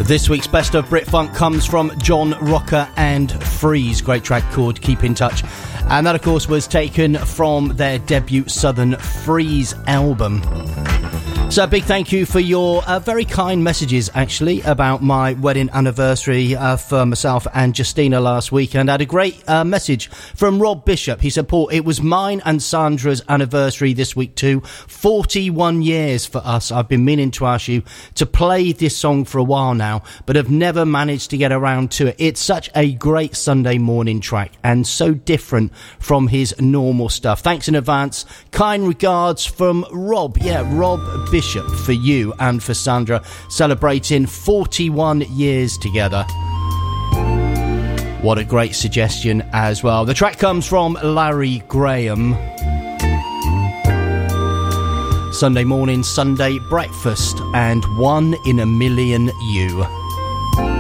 This week's Best of Brit Funk comes from John Rocker and Freeze. Great track called Keep in Touch. And that, of course, was taken from their debut Southern Freeze album. So a big thank you for your very kind messages, actually, about my wedding anniversary for myself and Justina last week. And I had a great message from Rob Bishop. He said, Paul, it was mine and Sandra's anniversary this week too. 41 years for us. I've been meaning to ask you to play this song for a while now, but have never managed to get around to it. It's such a great Sunday morning track and so different from his normal stuff. Thanks in advance. Kind regards from Rob. Yeah, Rob Bishop. For you and for Sandra, celebrating 41 years together. What a great suggestion as well. The track comes from Larry Graham. Sunday morning, Sunday breakfast, and 1 in a million you.